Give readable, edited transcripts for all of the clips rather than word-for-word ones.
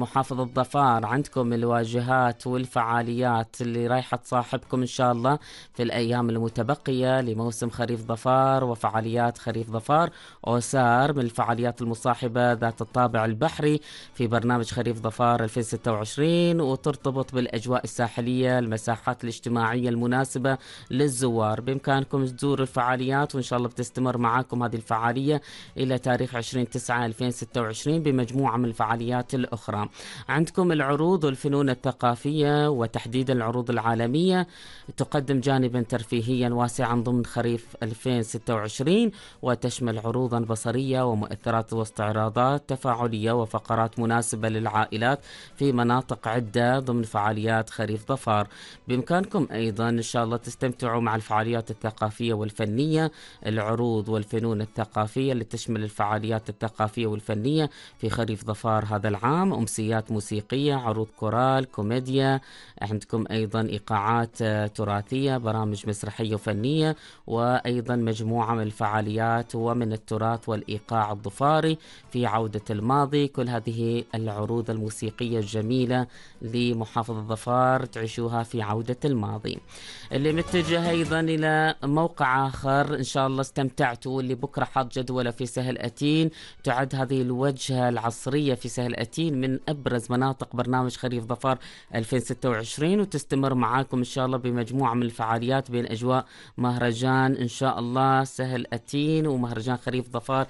محافظة ظفار عندكم الواجهات والفعاليات اللي رايحة تصاحبكم إن شاء الله في الأيام المتبقية لموسم خريف ظفار وفعاليات خريف ظفار. أوسار من الفعاليات المصاحبة ذات الطابع البحري في برنامج خريف ظفار 2026، وترتبط بالأجواء الساحلية، المساحات الاجتماعية المناسبة للزوار. بإمكانكم تزوروا الفعاليات، وإن شاء الله بتستمر معاكم هذه الفعالية إلى تاريخ 20/9/2026 بمجموعة من الفعاليات الأخرى. عندكم العروض والفنون الثقافية، وتحديدا العروض العالمية، تقدم جانبا ترفيهيا واسعا ضمن خريف 2026، وتشمل عروضا بصرية ومؤثرات واستعراضات تفاعلية وفقرات مناسبة للعائلات في مناطق عدة ضمن فعاليات خريف ظفار. بإمكانكم أيضا إن شاء الله تستمتعوا مع الفعاليات الثقافية والفنية. العروض والفنون الثقافية اللي تشمل الفعاليات الثقافية والفنية في خريف ظفار هذا العام: أمسيات موسيقية، عروض كورال، كوميديا، عندكم أيضا إيقاعات تراثية، برامج مسرحية وفنية، وأيضا مجموعة من الفعاليات ومن التراث والإيقاع الظفاري في عودة الماضي. كل هذه العروض الموسيقية الجميلة لمحافظة ظفار تعيشوها في عودة الماضي. اللي متجه أيضا إلى موقع آخر إن شاء الله استمتعتوا، اللي بكرة حاط جدولة في سهل أتين. تعد هذه الوجهة العصرية في سهل أتين من أبرز مناطق برنامج خريف ظفار 2026، وتستمر معاكم إن شاء الله بمجموعة من الفعاليات بين أجواء مهرجان إن شاء الله سهل أتين ومهرجان خريف ظفار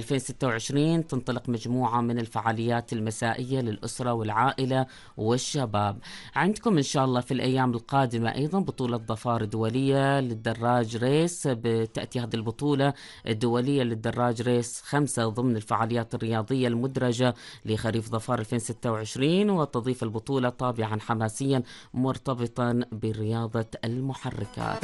2026. تنطلق مجموعة من الفعاليات المسائية للأسرة والعائلة والشباب. عندكم إن شاء الله في الأيام القادمة أيضا بطولة ظفار دولية للدراج ريس. بتأتي هذه البطولة الدولية للدراج ريس 5 ضمن الفعاليات الرياضية المدرجة لخريف ظفار 2026، وتضيف البطولة طابعا حماسيا مرتبطا برياضة المحركات.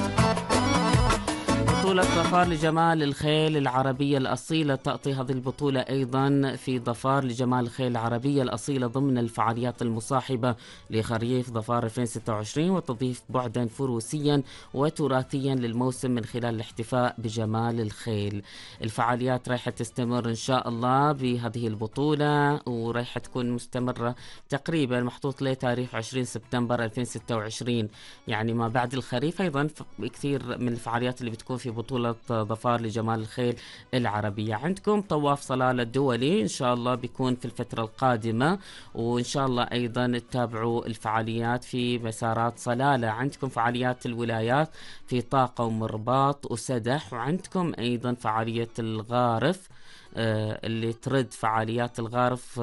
بطولة ظفار لجمال الخيل العربية الأصيلة، تأتي هذه البطولة أيضا في ظفار لجمال الخيل العربية الأصيلة ضمن الفعاليات المصاحبة لخريف ظفار 2026، وتضيف بعدا فروسيا وتراثيا للموسم من خلال الاحتفاء بجمال الخيل. الفعاليات رايحة تستمر إن شاء الله بهذه البطولة، ورايحة تكون مستمرة تقريبا محطوط له تاريخ 20 سبتمبر 2026، يعني ما بعد الخريف. أيضا كثير من الفعاليات اللي بتكون في بطولة ظفار لجمال الخيل العربية. عندكم طواف صلالة الدولي إن شاء الله بيكون في الفترة القادمة، وإن شاء الله أيضا تتابعوا الفعاليات في مسارات صلالة. عندكم فعاليات الولايات في طاقة ومرباط وسدح، وعندكم أيضا فعالية الغارف اللي ترد فعاليات الغارف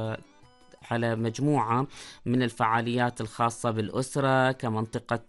على مجموعة من الفعاليات الخاصة بالأسرة كمنطقة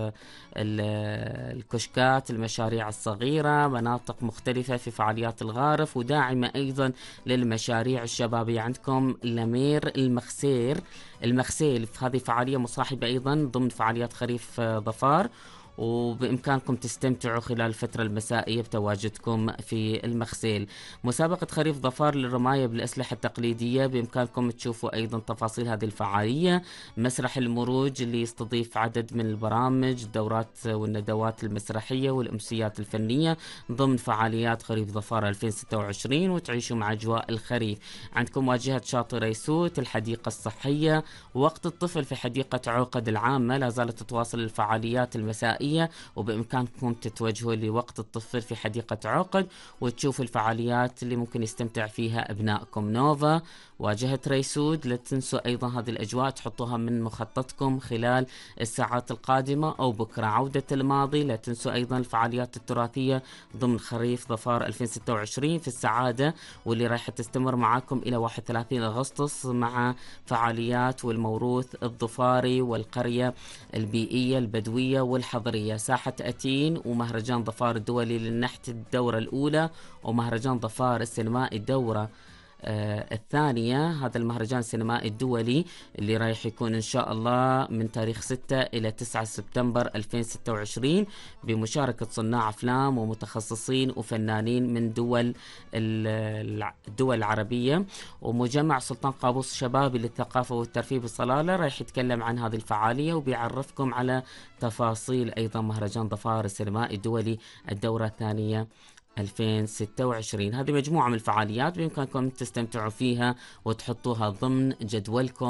الكشكات، المشاريع الصغيرة، مناطق مختلفة في فعاليات الغارف، وداعمة أيضا للمشاريع الشبابية. عندكم لمير المخسيل في هذه فعالية مصاحبة أيضا ضمن فعاليات خريف ظفار، وبإمكانكم تستمتعوا خلال الفترة المسائية بتواجدكم في المخسيل. مسابقة خريف ظفار للرماية بالأسلحة التقليدية، بإمكانكم تشوفوا أيضا تفاصيل هذه الفعالية. مسرح المروج اللي يستضيف عدد من البرامج، الدورات والندوات المسرحية والأمسيات الفنية ضمن فعاليات خريف ظفار 2026، وتعيشوا مع أجواء الخريف. عندكم واجهة شاطئ ريسوت، الحديقة الصحية، وقت الطفل في حديقة عقد العامة. لا زالت تتواصل الفعاليات المسائية، وبإمكانكم تتوجهوا لوقت الطفل في حديقة عقد وتشوفوا الفعاليات اللي ممكن يستمتع فيها أبنائكم. نوفا، واجهة ريسود، لا تنسوا أيضا هذه الأجواء تحطوها من مخططكم خلال الساعات القادمة أو بكرة. عودة الماضي، لا تنسوا أيضا الفعاليات التراثية ضمن خريف ظفار 2026 في السعادة، واللي راح تستمر معاكم إلى 31 أغسطس مع فعاليات والموروث الظفاري والقرية البيئية البدوية والحضرية. ساحة أتين، ومهرجان ظفار الدولي للنحت الدورة الأولى، ومهرجان ظفار السينمائي الدورة الثانية. هذا المهرجان السينمائي الدولي اللي رايح يكون إن شاء الله من تاريخ 6 إلى 9 سبتمبر 2026 بمشاركة صناع أفلام ومتخصصين وفنانين من الدول العربية. ومجمع سلطان قابوس الشبابي للثقافة والترفيه بالصلالة رايح يتكلم عن هذه الفعالية وبيعرفكم على تفاصيل أيضا مهرجان ظفار السينمائي الدولي الدورة الثانية 2026. هذه مجموعة من الفعاليات بإمكانكم تستمتعوا فيها وتحطوها ضمن جدولكم